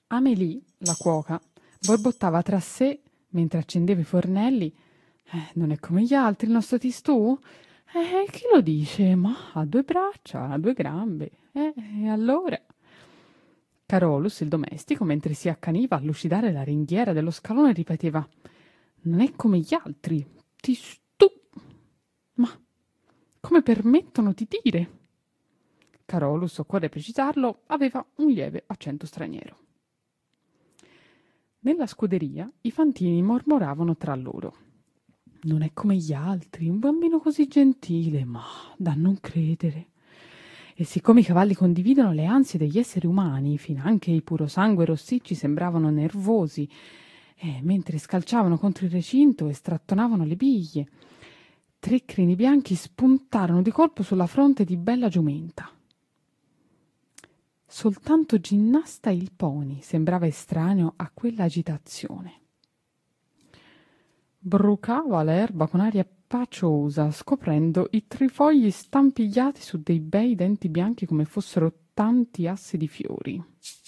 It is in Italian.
Amélie, la cuoca, borbottava tra sé mentre accendeva i fornelli. Non è come gli altri il nostro Tistù? Chi lo dice? Ma ha due braccia, ha due gambe. E allora? Carolus, il domestico, mentre si accaniva a lucidare la ringhiera dello scalone, ripeteva: non è come gli altri. Tistù! Ma come permettono di dire? Carolus, occorre precisarlo, aveva un lieve accento straniero. Nella scuderia i fantini mormoravano tra loro. Non è come gli altri, un bambino così gentile, ma da non credere. E siccome i cavalli condividono le ansie degli esseri umani, finanche i purosangue rossicci sembravano nervosi, mentre scalciavano contro il recinto e strattonavano le biglie, 3 crini bianchi spuntarono di colpo sulla fronte di Bella Giumenta. Soltanto Ginnasta il pony sembrava estraneo a quella agitazione. Brucava l'erba con aria paciosa, scoprendo i trifogli stampigliati su dei bei denti bianchi come fossero tanti assi di fiori.